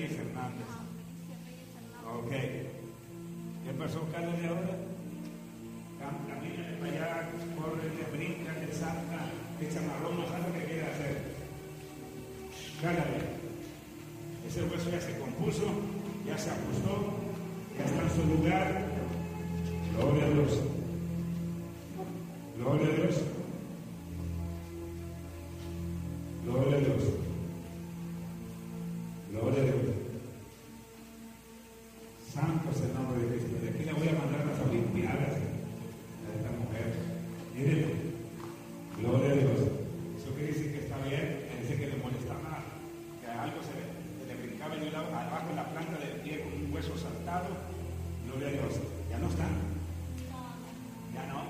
Reyes Hernández. Ok. ¿Qué pasó, Cálale ahora? Camínale para allá, corre, brinca, te salta, echa marrón, haz lo que quiera hacer. Cálale. Ese hueso ya se compuso, ya se ajustó, ya está en su lugar. Gloria a Dios. Gloria a Dios. Gloria a Dios. Gloria a Dios. Santo es el nombre de Cristo. De aquí le voy a mandar las olimpiadas a esta mujer. Mírenlo. Gloria a Dios. Eso quiere decir que está bien. Dice que le molestaba, que algo se le brincaba en abajo en la planta del pie con un hueso saltado. Gloria a Dios. Ya no está. Ya no.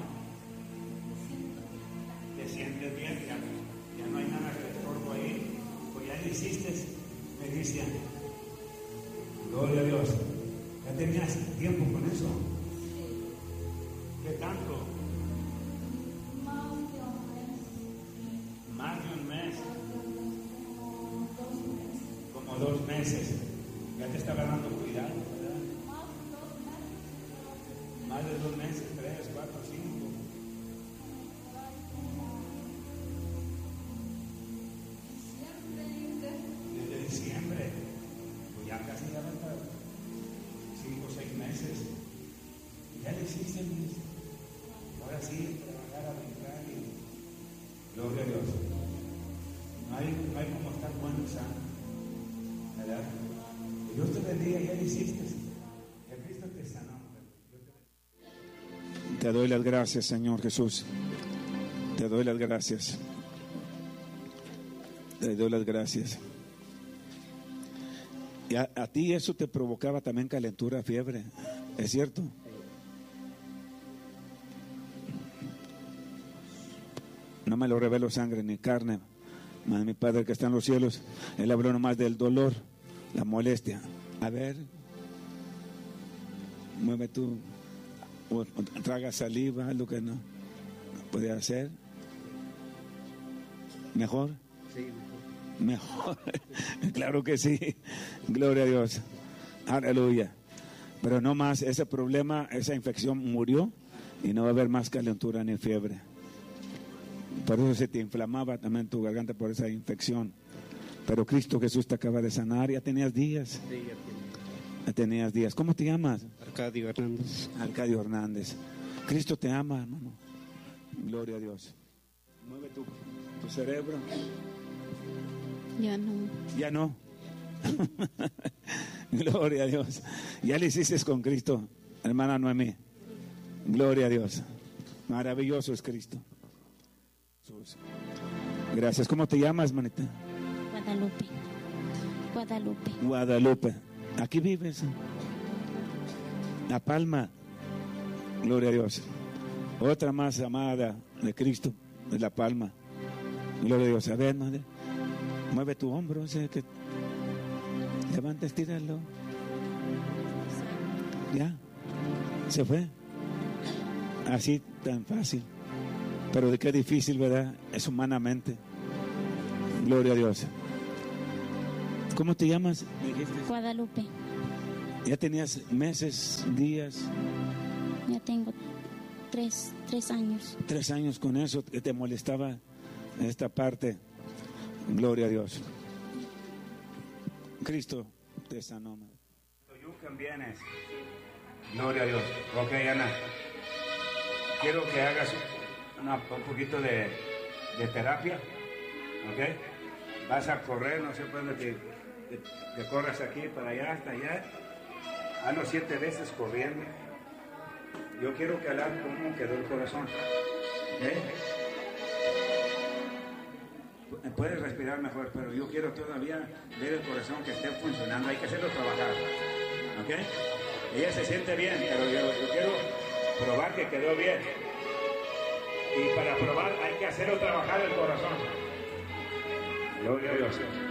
Te sientes bien. Ya no hay nada que te estorbo ahí. Pues ya lo hiciste, me decían. Gloria a Dios. ¿Ya tenías tiempo con eso? ¿Qué tanto? Más de un mes. Como 2 meses. Ya te estaba dando cuidado, ¿verdad? Más de 2 meses, 3, 4, 5. Desde diciembre. Pues ya casi ya van para 5 o 6 meses. Ya le hiciste, Luis. Ahora sí, trabajar a brincar y gloria a Dios. No hay como estar bueno y sano, ¿verdad? Dios te bendiga, ya lo hiciste. Ya Cristo te sanó. Te doy las gracias, Señor Jesús. Te doy las gracias. Te doy las gracias. Y a ti eso te provocaba también calentura, fiebre, ¿es cierto? No me lo revelo sangre ni carne, mas mi Padre que está en los cielos. Él habló nomás del dolor, la molestia. A ver, mueve tú, o traga saliva, lo que no puede hacer. ¿Mejor? Sí, mejor. Claro que sí. Gloria a Dios. Aleluya. Pero no más, ese problema, esa infección murió y no va a haber más calentura ni fiebre. Por eso se te inflamaba también tu garganta por esa infección. Pero Cristo Jesús te acaba de sanar. Ya tenías días. Sí, Ya tenías días. ¿Cómo te llamas? Arcadio Hernández. Arcadio Hernández. Cristo te ama, hermano. Gloria a Dios. Mueve tu cerebro. Ya no. Ya no. Gloria a Dios. Ya le hiciste con Cristo, hermana Noemí. Gloria a Dios. Maravilloso es Cristo. Jesús. Gracias. ¿Cómo te llamas, manita? Guadalupe. Guadalupe. Guadalupe. ¿Aquí vives? La Palma. Gloria a Dios. Otra más amada de Cristo, de La Palma. Gloria a Dios. A ver, madre. Mueve tu hombro, o sea que levanta, estíralo. Ya. Se fue. Así tan fácil. Pero de qué difícil, ¿verdad? Es humanamente. Gloria a Dios. ¿Cómo te llamas? Guadalupe. ¿Ya tenías meses, días? Ya tengo 3 años. 3 años con eso, que te molestaba esta parte. Gloria a Dios. Cristo te sanó. Yucan vienes. Gloria a Dios. Ok, Ana. Quiero que hagas un poquito de terapia. Ok. Vas a correr, no sé por dónde te corras aquí, para allá, hasta allá. Hazlo 7 veces corriendo. Yo quiero que hablar cómo quedó el corazón. Puedes respirar mejor, pero yo quiero todavía ver el corazón que esté funcionando. Hay que hacerlo trabajar. ¿Ok? Ella se siente bien, pero yo quiero probar que quedó bien. Y para probar hay que hacerlo trabajar el corazón. Gloria a Dios.